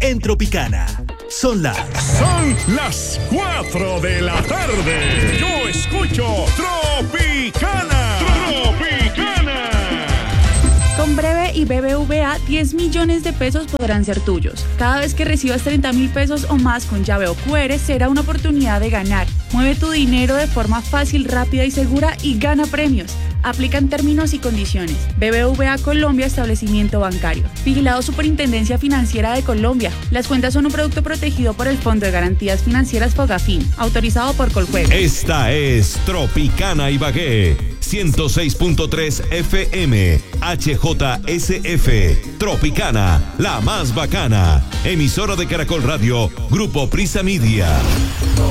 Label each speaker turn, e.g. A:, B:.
A: en Tropicana. Son las
B: 4 de la tarde. Yo escucho Tropicana. Tropicana.
C: Con Breve y BBVA, 10 millones de pesos podrán ser tuyos. Cada vez que recibas 30.000 pesos o más con llave o QR, será una oportunidad de ganar. Mueve tu dinero de forma fácil, rápida y segura y gana premios. Aplican términos y condiciones. BBVA Colombia, establecimiento bancario. Vigilado Superintendencia Financiera de Colombia. Las cuentas son un producto protegido por el Fondo de Garantías Financieras Fogafín, autorizado por Coljuegos.
D: Esta es Tropicana Ibagué, 106.3 FM, HJSF. Tropicana, la más bacana. Emisora de Caracol Radio, Grupo Prisa Media.